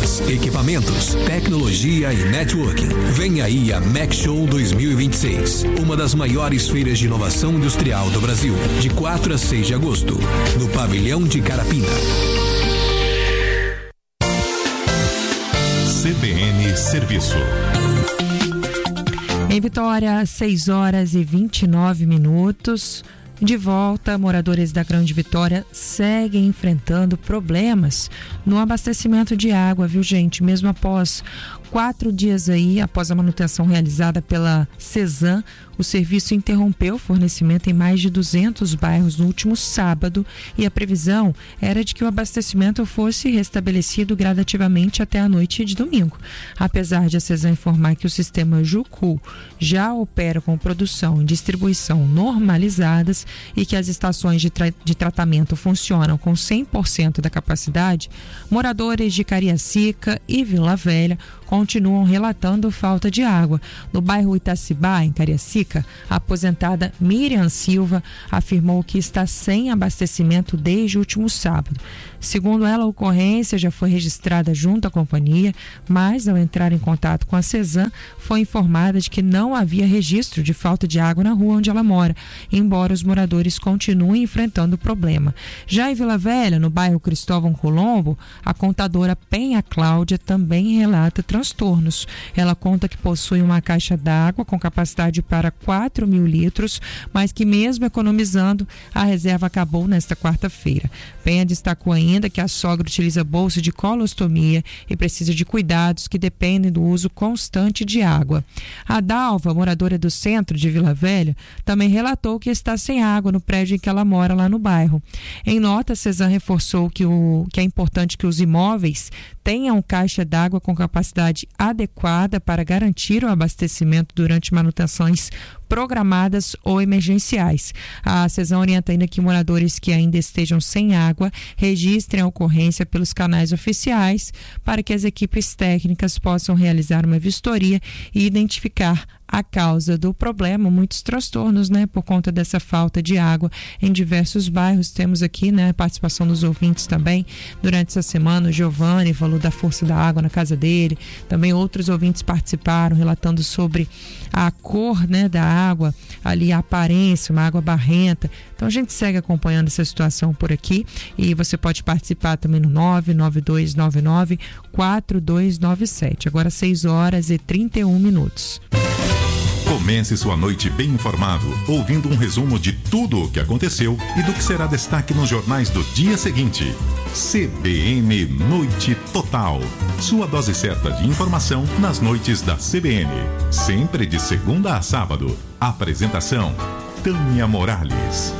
máquinas, equipamentos, tecnologia e networking. Vem aí a Mac Show 2026, uma das maiores feiras de inovação industrial do Brasil, de 4 a 6 de agosto, no Pavilhão de Carapina. CBN Serviço. Em Vitória, 6 horas e 29 minutos. De volta, moradores da Grande Vitória seguem enfrentando problemas no abastecimento de água, viu, gente? Mesmo após 4 dias aí, após a manutenção realizada pela CESAM, o serviço interrompeu o fornecimento em mais de 200 bairros no último sábado e a previsão era de que o abastecimento fosse restabelecido gradativamente até a noite de domingo. Apesar de a CESAM informar que o sistema Jucu já opera com produção e distribuição normalizadas e que as estações de tratamento funcionam com 100% da capacidade, moradores de Cariacica e Vila Velha continuam relatando falta de água. No bairro Itacibá, em Cariacica, a aposentada Miriam Silva afirmou que está sem abastecimento desde o último sábado. Segundo ela, a ocorrência já foi registrada junto à companhia, mas ao entrar em contato com a CESAM, foi informada de que não havia registro de falta de água na rua onde ela mora, embora os moradores continuem enfrentando o problema. Já em Vila Velha, no bairro Cristóvão Colombo, a contadora Penha Cláudia também relata transtornos. Ela conta que possui uma caixa d'água com capacidade para 4.000 litros, mas que mesmo economizando, a reserva acabou nesta quarta-feira. Penha destacou ainda que a sogra utiliza bolsa de colostomia e precisa de cuidados que dependem do uso constante de água. A Dalva, moradora do centro de Vila Velha, também relatou que está sem água no prédio em que ela mora lá no bairro. Em nota, a CESAM reforçou que é importante que os imóveis tenham caixa d'água com capacidade adequada para garantir o abastecimento durante manutenções programadas ou emergenciais. A CESAM orienta ainda que moradores que ainda estejam sem água registrem a ocorrência pelos canais oficiais para que as equipes técnicas possam realizar uma vistoria e identificar a causa do problema. Muitos transtornos, né, por conta dessa falta de água em diversos bairros. Temos aqui, né, a participação dos ouvintes também durante essa semana. O Giovanni falou da força da água na casa dele. Também outros ouvintes participaram relatando sobre a cor, né, da água, ali a aparência, uma água barrenta. Então a gente segue acompanhando essa situação por aqui e você pode participar também no 99299-4297. Agora 6 horas e 31 minutos. Comece sua noite bem informado, ouvindo um resumo de tudo o que aconteceu e do que será destaque nos jornais do dia seguinte. CBN Noite Total. Sua dose certa de informação nas noites da CBN. Sempre de segunda a sábado. Apresentação: Tânia Morales.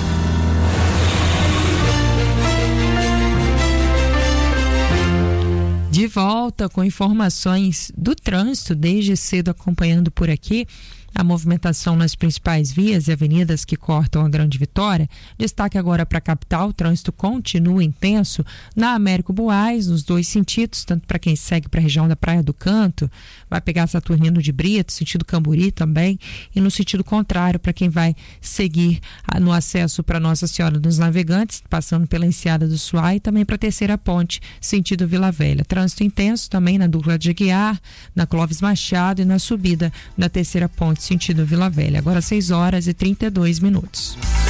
De volta com informações do trânsito, desde cedo acompanhando por aqui a movimentação nas principais vias e avenidas que cortam a Grande Vitória. Destaque agora para a capital: o trânsito continua intenso na Américo Buás, nos dois sentidos, tanto para quem segue para a região da Praia do Canto, vai pegar Saturnino de Brito, sentido Camburi também, e no sentido contrário para quem vai seguir no acesso para Nossa Senhora dos Navegantes, passando pela Enseada do Suá, e também para a Terceira Ponte, sentido Vila Velha. Trânsito intenso também na Dupla de Aguiar, na Clóvis Machado e na subida da Terceira Ponte, sentido Vila Velha. Agora 6 horas e 32 minutos.